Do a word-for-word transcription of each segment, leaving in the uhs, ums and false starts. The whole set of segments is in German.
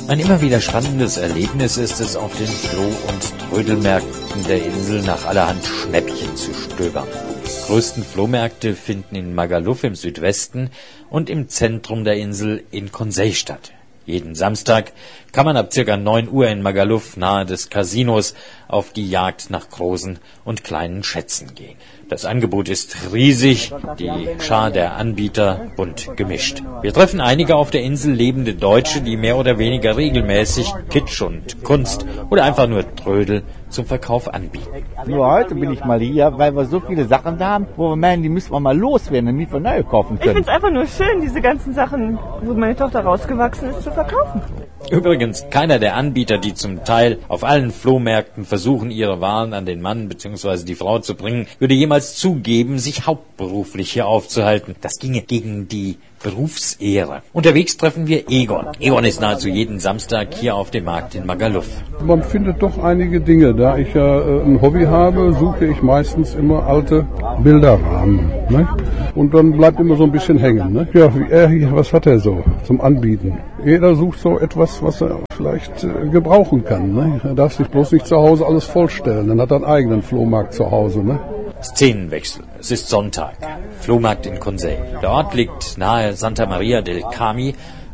Ein immer wieder spannendes Erlebnis ist es, auf den Floh- und Trödelmärkten der Insel nach allerhand Schnäppchen zu stöbern. Die größten Flohmärkte finden in Magaluf im Südwesten und im Zentrum der Insel in Consey statt. Jeden Samstag kann man ab circa neun Uhr in Magaluf nahe des Casinos auf die Jagd nach großen und kleinen Schätzen gehen. Das Angebot ist riesig, die Schar der Anbieter bunt gemischt. Wir treffen einige auf der Insel lebende Deutsche, die mehr oder weniger regelmäßig Kitsch und Kunst oder einfach nur Trödel zum Verkauf anbieten. Nur heute bin ich mal hier, weil wir so viele Sachen da haben, wo wir meinen, die müssen wir mal loswerden und nie für neue kaufen können. Ich finde es einfach nur schön, diese ganzen Sachen, wo meine Tochter rausgewachsen ist, zu verkaufen. Übrigens, keiner der Anbieter, die zum Teil auf allen Flohmärkten versuchen, ihre Waren an den Mann bzw. die Frau zu bringen, würde jemals zugeben, sich hauptberuflich hier aufzuhalten. Das ginge gegen die Berufsehre. Unterwegs treffen wir Egon. Egon ist nahezu jeden Samstag hier auf dem Markt in Magaluf. Man findet doch einige Dinge. Da ich ja äh, ein Hobby habe, suche ich meistens immer alte Bilderrahmen. Ne? Und dann bleibt immer so ein bisschen hängen. Ne? Ja, wie er hier, was hat er so zum Anbieten? Jeder sucht so etwas, was er vielleicht äh, gebrauchen kann. Ne? Er darf sich bloß nicht zu Hause alles vollstellen. Dann hat er einen eigenen Flohmarkt zu Hause. Ne? Szenenwechsel. Es ist Sonntag. Flohmarkt in Consey. Der Ort liegt nahe Santa Maria del Carmen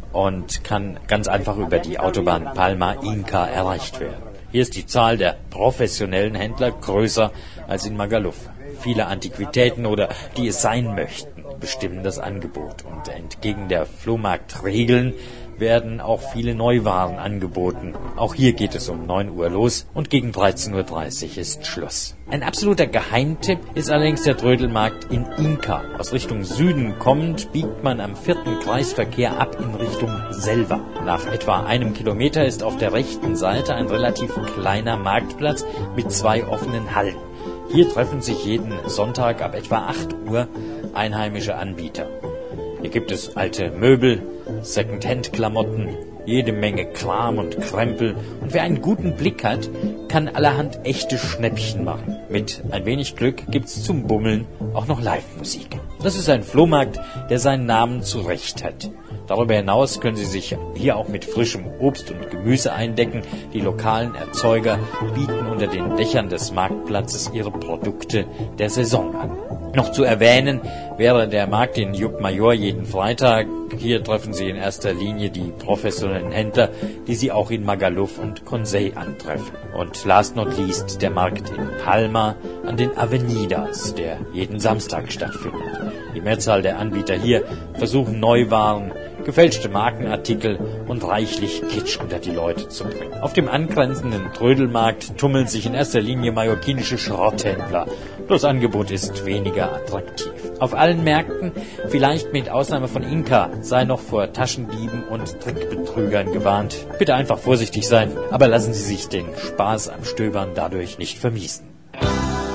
und kann ganz einfach über die Autobahn Palma-Inca erreicht werden. Hier ist die Zahl der professionellen Händler größer als in Magaluf. Viele Antiquitäten oder die es sein möchten, bestimmen das Angebot. Und entgegen der Flohmarktregeln werden auch viele Neuwaren angeboten. Auch hier geht es um neun Uhr los und gegen dreizehn Uhr dreißig ist Schluss. Ein absoluter Geheimtipp ist allerdings der Trödelmarkt in Inca. Aus Richtung Süden kommend biegt man am vierten Kreisverkehr ab in Richtung Selva. Nach etwa einem Kilometer ist auf der rechten Seite ein relativ kleiner Marktplatz mit zwei offenen Hallen. Hier treffen sich jeden Sonntag ab etwa acht Uhr einheimische Anbieter. Hier gibt es alte Möbel, Second-Hand-Klamotten, jede Menge Kram und Krempel. Und wer einen guten Blick hat, kann allerhand echte Schnäppchen machen. Mit ein wenig Glück gibt's zum Bummeln auch noch Live-Musik. Das ist ein Flohmarkt, der seinen Namen zurecht hat. Darüber hinaus können Sie sich hier auch mit frischem Obst und Gemüse eindecken. Die lokalen Erzeuger bieten unter den Dächern des Marktplatzes ihre Produkte der Saison an. Noch zu erwähnen wäre der Markt in Llucmajor jeden Freitag. Hier treffen Sie in erster Linie die professionellen Händler, die Sie auch in Magaluf und Consey antreffen. Und last not least der Markt in Palma an den Avenidas, der jeden Samstag stattfindet. Die Mehrzahl der Anbieter hier versuchen Neuwaren, gefälschte Markenartikel und reichlich Kitsch unter die Leute zu bringen. Auf dem angrenzenden Trödelmarkt tummeln sich in erster Linie mallorquinische Schrotthändler. Das Angebot ist weniger attraktiv. Auf allen Märkten, vielleicht mit Ausnahme von Inca, sei noch vor Taschendieben und Trickbetrügern gewarnt. Bitte einfach vorsichtig sein, aber lassen Sie sich den Spaß am Stöbern dadurch nicht vermiesen.